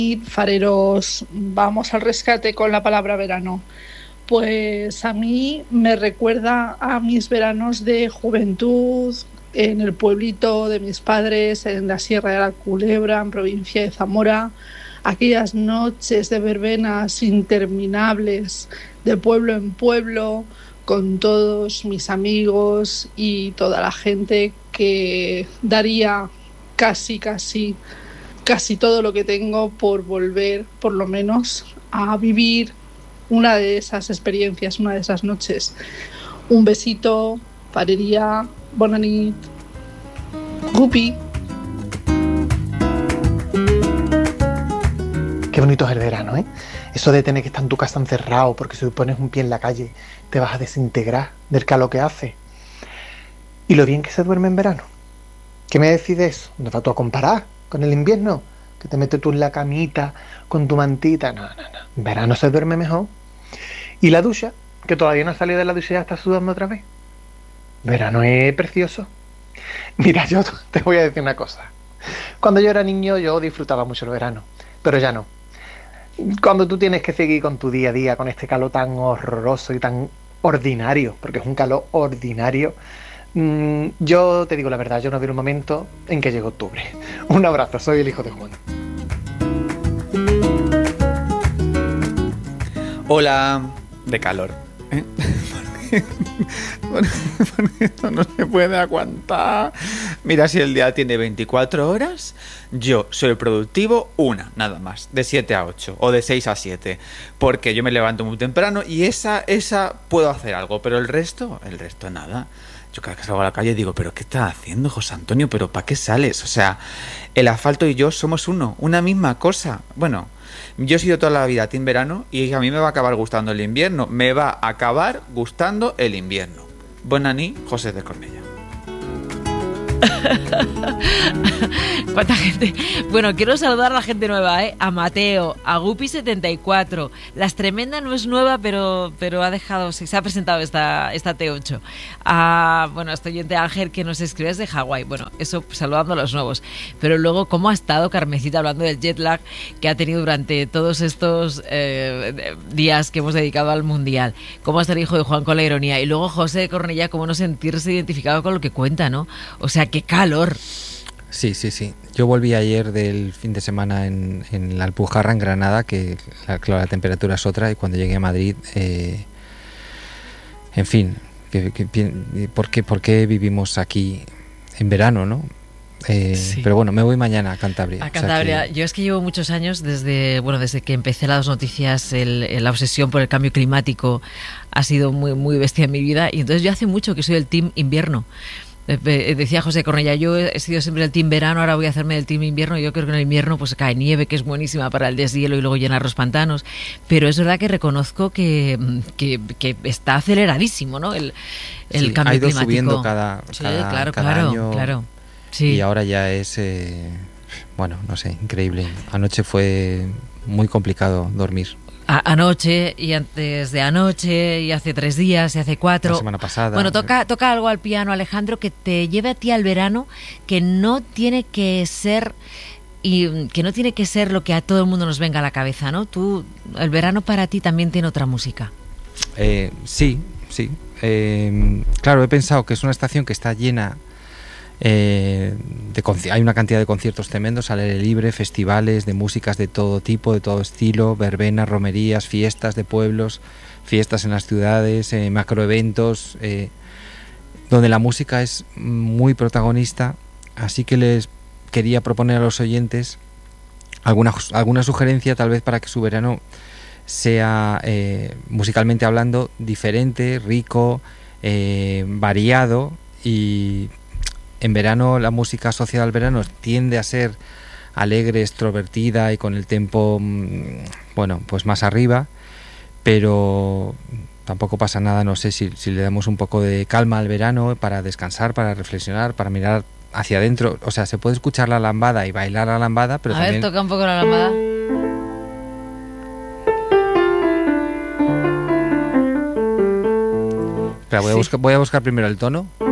Fareros, vamos al rescate con la palabra verano. Pues a mí me recuerda a mis veranos de juventud en el pueblito de mis padres, en la Sierra de la Culebra, en provincia de Zamora, aquellas noches de verbenas interminables de pueblo en pueblo, con todos mis amigos y toda la gente que daría casi todo lo que tengo por volver, por lo menos, a vivir una de esas experiencias, una de esas noches. Un besito, Farería, bona nit, Gupi. Qué bonito es el verano, ¿eh? Eso de tener que estar en tu casa encerrado porque si pones un pie en la calle te vas a desintegrar del calor que hace. Y lo bien que se duerme en verano. ¿Qué me decís de eso? ¿Dónde vas tú a comparar con el invierno? Que te metes tú en la camita con tu mantita. No. En verano se duerme mejor. ¿Y la ducha? Que todavía no has salido de la ducha y ya estás sudando otra vez. Verano es precioso. Mira, yo te voy a decir una cosa. Cuando yo era niño yo disfrutaba mucho el verano, pero ya no. Cuando tú tienes que seguir con tu día a día, con este calor tan horroroso y tan ordinario, porque es un calor ordinario, yo te digo la verdad, yo no veo un momento en que llegue octubre. Un abrazo, soy el hijo de Juan. Hola, de calor. Porque esto no se puede aguantar. Mira, si el día tiene 24 horas, yo soy productivo nada más, de 7 a 8 o de 6 a 7, porque yo me levanto muy temprano y esa puedo hacer algo, pero el resto nada. Yo cada vez que salgo a la calle digo, ¿pero qué estás haciendo, José Antonio? ¿Pero para qué sales? O sea, el asfalto y yo somos una misma cosa. Bueno, yo he sido toda la vida team verano y a mí me va a acabar gustando el invierno. Me va a acabar gustando el invierno. Bona nit, José de Cornellà. ¿Cuánta gente? Bueno, quiero saludar a la gente nueva, a Mateo, a Guppy74. Las Tremenda no es nueva, pero ha dejado, se ha presentado esta T8. Bueno, este oyente Ángel que nos escribe desde Hawái. Bueno, eso saludando a los nuevos. Pero luego, ¿cómo ha estado Carmencita hablando del jet lag que ha tenido durante todos estos días que hemos dedicado al Mundial? ¿Cómo está el hijo de Juan con la ironía? Y luego José de Cornellà, cómo no sentirse identificado con lo que cuenta, ¿no? O sea, qué calor. Sí. Yo volví ayer del fin de semana en la Alpujarra, en Granada, que claro, la temperatura es otra, y cuando llegué a Madrid, en fin, ¿por qué vivimos aquí en verano, no? Sí. Pero bueno, me voy mañana a Cantabria. A Cantabria. O sea Yo es que llevo muchos años desde que empecé las noticias, la obsesión por el cambio climático ha sido muy, muy bestia en mi vida, y entonces yo hace mucho que soy del team invierno. Decía José Cornellà, yo he sido siempre del team verano, ahora voy a hacerme del team invierno. Yo creo que en el invierno pues cae nieve, que es buenísima para el deshielo y luego llenar los pantanos, pero es verdad que reconozco que está aceleradísimo, ¿no? El cambio ha ido climático. Subiendo cada año, claro. Sí. Y ahora ya es bueno, no sé, increíble. Anoche fue muy complicado dormir. Anoche y antes de anoche y hace 3 días y hace 4. La semana pasada. Bueno, toca algo al piano, Alejandro, que te lleve a ti al verano, que no tiene que ser lo que a todo el mundo nos venga a la cabeza, ¿no? El verano para ti también tiene otra música. Sí. Claro, he pensado que es una estación que está llena. Hay una cantidad de conciertos tremendos al aire libre, festivales de músicas de todo tipo, de todo estilo, verbenas, romerías, fiestas de pueblos, fiestas en las ciudades, macroeventos, donde la música es muy protagonista. Así que les quería proponer a los oyentes alguna sugerencia, tal vez, para que su verano sea, musicalmente hablando, diferente, rico, variado. Y en verano la música asociada al verano tiende a ser alegre, extrovertida y con el tempo, bueno, pues más arriba, pero tampoco pasa nada, no sé, si le damos un poco de calma al verano para descansar, para reflexionar, para mirar hacia adentro. O sea, se puede escuchar la lambada y bailar la lambada, pero también... A ver, toca un poco la lambada. Espera, voy a buscar primero el tono.